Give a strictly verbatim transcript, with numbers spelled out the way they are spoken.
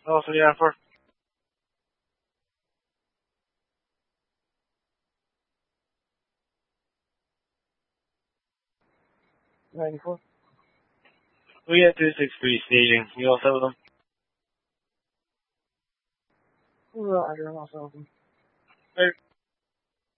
Oh, so yeah, for ninety-four. We get two six three staging. You all set with them? Roger, I'm all set with them. Later.